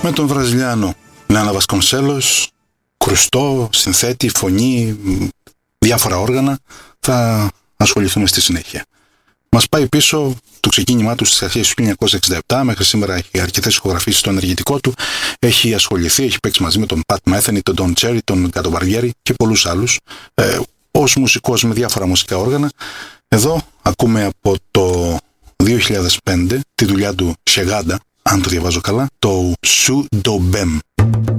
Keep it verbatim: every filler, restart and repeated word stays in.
με τον Βραζιλιάνο Νάνα Βασκονσέλος, κρουστό, συνθέτη, φωνή, διάφορα όργανα, θα ασχοληθούμε στη συνέχεια. Μας πάει πίσω το ξεκίνημά του στις αρχές του χίλια εννιακόσια εξήντα επτά, μέχρι σήμερα έχει αρκετές ηχογραφήσεις στο ενεργητικό του, έχει ασχοληθεί, έχει παίξει μαζί με τον Πατ Μέθενι, τον Ντον Τσέρι, τον Γκάτο Μπαρμπιέρι και πολλούς άλλους, ε, ως μουσικός με διάφορα μουσικά όργανα. Εδώ ακούμε από το δύο χιλιάδες πέντε τη δουλειά του Chegada, αν το διαβάζω καλά, το Σου Do Bem.